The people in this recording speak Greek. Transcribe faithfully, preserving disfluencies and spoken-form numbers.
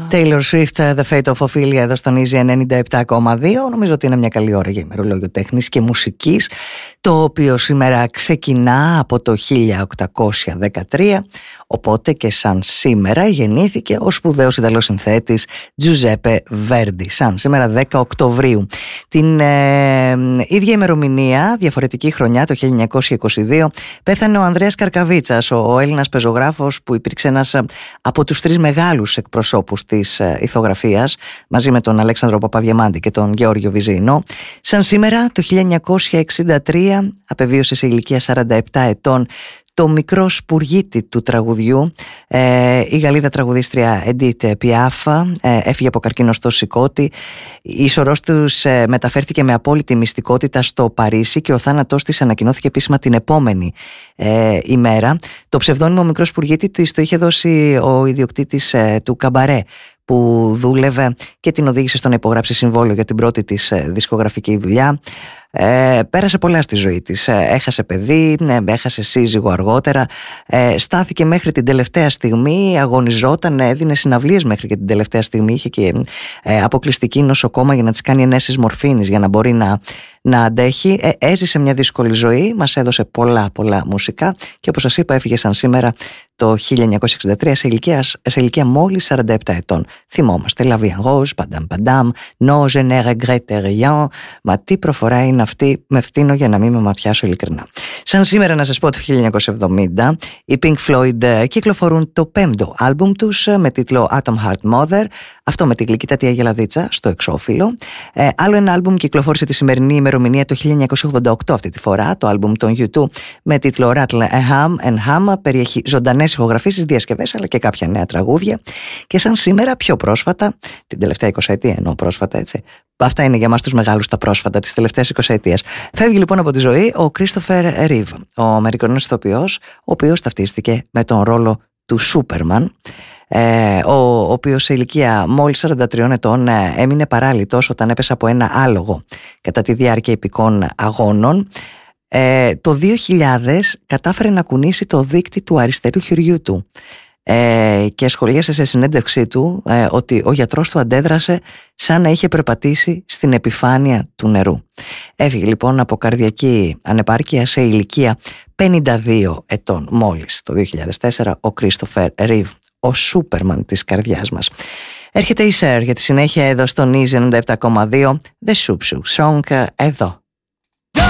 Taylor Swift, The Fate of Ophelia, εδώ στον Easy ενενήντα επτά κόμμα δύο. Νομίζω ότι είναι μια καλή ώρα για ημερολόγιο τέχνης και μουσικής, το οποίο σήμερα ξεκινά από το χίλια οκτακόσια δεκατρία, οπότε και σαν σήμερα γεννήθηκε ο σπουδαίος Ιταλός συνθέτης Τζουζέπε Βέρντι, σαν σήμερα δέκα Οκτωβρίου. Την ε, ίδια ημερομηνία, διαφορετική χρονιά, το χίλια εννιακόσια είκοσι δύο, πέθανε ο Ανδρέας Καρκαβίτσας, ο Έλληνας πεζογράφος που υπήρξε ένας από τους τρεις μεγάλους εκπροσώπους της ηθογραφίας, μαζί με τον Αλέξανδρο Παπαδιαμάντη και τον Γεώργιο Βυζεϊνό. Σαν σήμερα το χίλια εννιακόσια εξήντα τρία απεβίωσε σε ηλικία σαράντα επτά ετών το μικρό σπουργίτη του τραγουδιού. Ε, η Γαλλίδα τραγουδίστρια Edith Piaf ε, έφυγε από καρκίνο στο σηκώτη. Η σωρός τους ε, μεταφέρθηκε με απόλυτη μυστικότητα στο Παρίσι και ο θάνατός της ανακοινώθηκε επίσημα την επόμενη ε, ημέρα. Το ψευδόνυμο μικρό σπουργίτη της το είχε δώσει ο ιδιοκτήτης ε, του καμπαρέ, που δούλευε και την οδήγησε στο να υπογράψει συμβόλαιο για την πρώτη της δισκογραφική δουλειά. Ε, πέρασε πολλά στη ζωή της. Ε, έχασε παιδί, ε, έχασε σύζυγο αργότερα, ε, στάθηκε μέχρι την τελευταία στιγμή, αγωνιζόταν, έδινε συναυλίες μέχρι και την τελευταία στιγμή, είχε και ε, αποκλειστική νοσοκόμα για να της κάνει ενέσεις μορφίνης για να μπορεί να, να αντέχει. Ε, έζησε μια δύσκολη ζωή, μας έδωσε πολλά πολλά μουσικά και όπως σας είπα έφυγε σαν σήμερα το χίλια εννιακόσια εξήντα τρία σε ηλικία, σε ηλικία μόλις σαράντα επτά ετών. Θυμόμαστε La Vie en Rose, Padam Padam, No je ne regrette rien. Μα τι προφορά είναι αυτή, με φτύνω για να μην με ματιάσω ειλικρινά. Σαν σήμερα να σας πω το χίλια εννιακόσια εβδομήντα οι Pink Floyd κυκλοφορούν το πέμπτο άλμπουμ τους με τίτλο Atom Heart Mother, αυτό με την γλυκύτατη αγελαδίτσα στο εξώφυλλο. Ε, άλλο ένα άλμπουμ κυκλοφόρησε τη σημερινή ημερομηνία το χίλια εννιακόσια ογδόντα οκτώ αυτή τη φορά, το άλμπουμ των γιου τού με τίτλο Rattle and Hum, περιέχει ζωντανές ηχογραφήσεις, διασκευές αλλά και κάποια νέα τραγούδια. Και σαν σήμερα πιο πρόσφατα, την τελευταία εικοσαετία εννοώ πρόσφατα, έτσι, αυτά είναι για μας τους μεγάλους τα πρόσφατα της τελευταίας εικοσαετίας, φεύγει λοιπόν από τη ζωή ο Κρίστοφερ Ρίβ, ο Αμερικανός ηθοποιός, ο οποίος ταυτίστηκε με τον ρόλο του Σούπερμαν, ε, ο, ο οποίος σε ηλικία μόλις σαράντα τριών ετών ε, έμεινε παράλυτος όταν έπεσε από ένα άλογο κατά τη διάρκεια επικών αγώνων. Ε, το δύο χιλιάδες κατάφερε να κουνήσει το δείκτη του αριστερού χεριού του ε, και σχολίασε σε συνέντευξή του ε, ότι ο γιατρός του αντέδρασε σαν να είχε περπατήσει στην επιφάνεια του νερού. Έφυγε λοιπόν από καρδιακή ανεπάρκεια σε ηλικία πενήντα δύο ετών μόλις το δύο χιλιάδες τέσσερα ο Κρίστοφερ Ρίβ, ο Σούπερμαν της καρδιάς μας. Έρχεται η Σέρ για τη συνέχεια εδώ στον Easy ενενήντα επτά κόμμα δύο, The Soup Soup Song, εδώ